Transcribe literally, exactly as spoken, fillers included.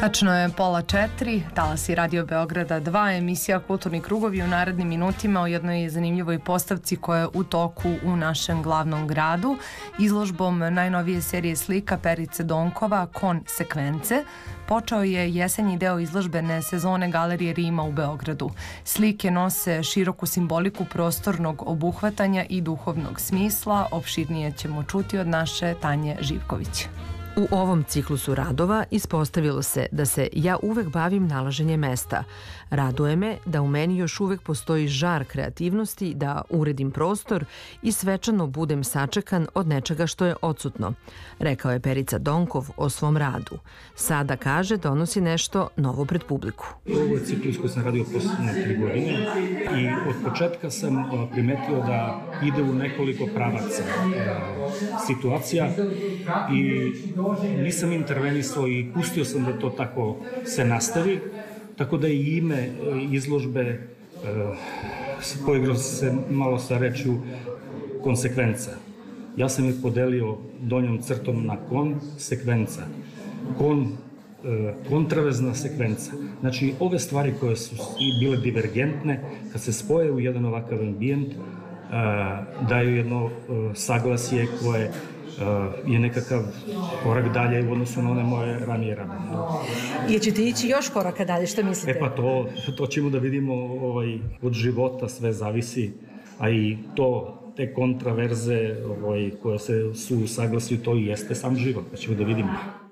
Tačno je pola četiri, talasi Radio Beograda dva, emisija Kulturni krugovi u narednim minutima o jednoj zanimljivoj postavci koja je u toku u našem glavnom gradu, izložbom najnovije serije slika Perice Donkova Kon sekvence. Počeo je jesenji deo izložbene sezone Galerije Rima u Beogradu. Slike nose široku simboliku prostornog obuhvatanja i duhovnog smisla. Opširnije ćemo čuti od naše Tanje Živković. U ovom ciklusu radova ispostavilo se da se ja uvek bavim nalaženjem mesta. Raduje me da u meni još uvek postoji žar kreativnosti, da uredim prostor i svečano budem sačekan od nečega što je odsutno, rekao je Perica Donkov o svom radu. Sada kaže donosi nešto novo pred publiku. Ovo je ciklus koji sam radio poslednje tri godine i od početka sam primetio da ide u nekoliko pravaca situacija i nisam intervenisao i pustio sam da to tako se nastavi, tako da i ime izložbe poigrao se malo sa rečju konsekvenca. Ja sam ih podelio donjom crtom na kon sekvenca. Kon kontravezna sekvenca. Znači, ove stvari koje su bile divergentne, kad se spoje u jedan ovakav ambijent, daju jedno saglasje koje je nekakav korak dalje u odnosu na one moje ranije rade. I ćete ići još koraka dalje, što mislite? E pa to, to ćemo da vidimo, ovaj, od života sve zavisi, a i to, te kontraverze ovaj, koje se su u saglasju, to i jeste sam život, pa ćemo da vidimo.